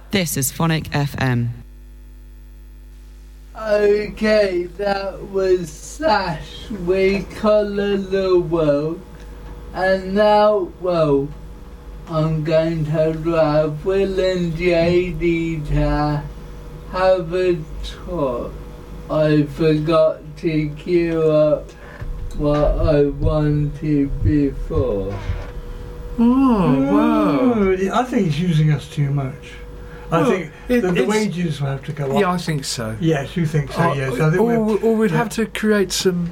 This is Phonic FM. Okay, that was Sash, We Colour the World. And now, well, I'm going to drive Will and JD to have a talk. I forgot to queue up what I wanted before. Oh, wow. I think he's using us too much. I think the wages will have to go up. Yeah, I think so. Yes, you think so, yes. I think or we'd have to create some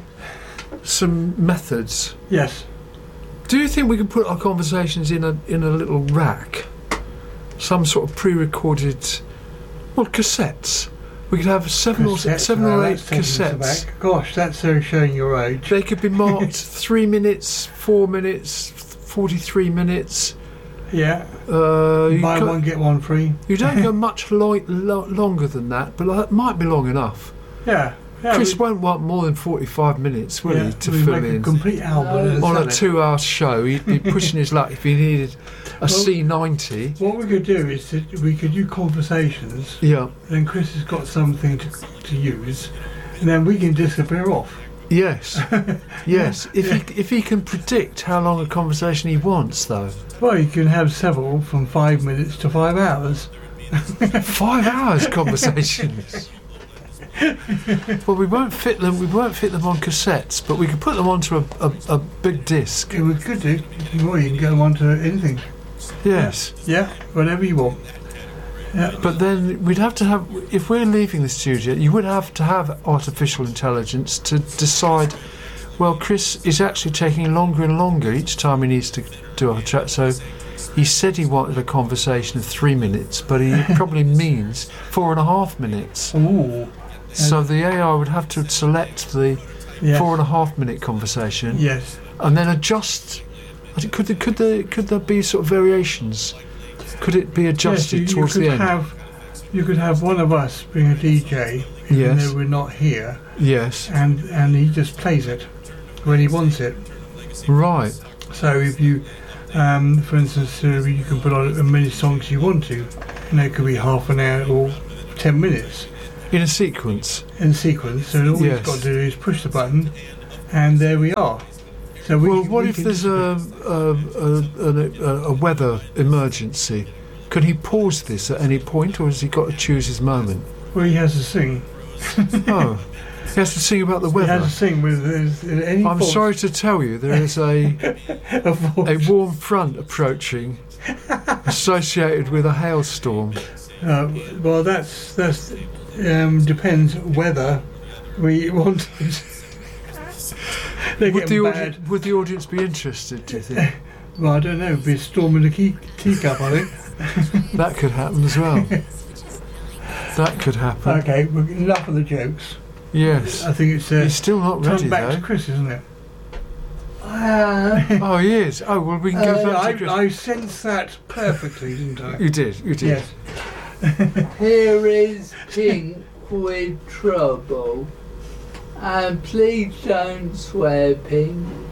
methods. Yes. Do you think we could put our conversations in a little rack? Some sort of pre-recorded, cassettes. We could have seven or 8 cassettes. Gosh, that's showing your age. They could be marked 3 minutes, 4 minutes, 43 minutes. Yeah. Buy one, get one free. You don't go much longer than that, but that might be long enough. Yeah. Chris won't want more than 45 minutes, will he, to fill in? A complete album on a 2-hour show. He'd be pushing his luck if he needed a C90. What we could do is we could do conversations. Yeah. Then Chris has got something to use, and then we can disappear off. Yes. Yes. Yeah. If he can predict how long a conversation he wants, though. Well, you can have several from 5 minutes to 5 hours. 5 hours conversations. Well, we won't fit them. We won't fit them on cassettes, but we could put them onto a big disc. Yeah, we could do. Well, you can get them onto anything. Yes. Yeah, whatever you want. Yeah. But then we'd have to have. If we're leaving the studio, you would have to have artificial intelligence to decide. Well, Chris is actually taking longer and longer each time he needs to do our chat. So he said he wanted a conversation of 3 minutes, but he probably means 4.5 minutes. Ooh. So the AI would have to select the 4.5 minute conversation. Yes. And then adjust. Could there be sort of variations? Could it be adjusted towards the end? You could have one of us being a DJ, even though we're not here. Yes. And he just plays it when he wants it. Right. So if you, for instance, you can put on as many songs you want to. It could be half an hour or 10 minutes. In a sequence. So all you've got to do is push the button, and there we are. So what if there's a weather emergency? Can he pause this at any point, or has he got to choose his moment? Well, he has to sing. Oh, he has to sing about the weather. He has to sing with any. I'm sorry to tell you, there is a warm front approaching, associated with a hailstorm. Well, that's depends whether we want it. Would the audience be interested, do you think? Well, I don't know. It'd be a storm in a teacup, I think. That could happen as well. That could happen. Okay, enough of the jokes. Yes. I think it's. He's still not ready, come back though. to Chris, isn't it? Oh, he is. Oh, well, we can go back to Chris. I sensed that perfectly, didn't I? You did. Yes. Here is Pink with Trouble. And please don't swear, Pink.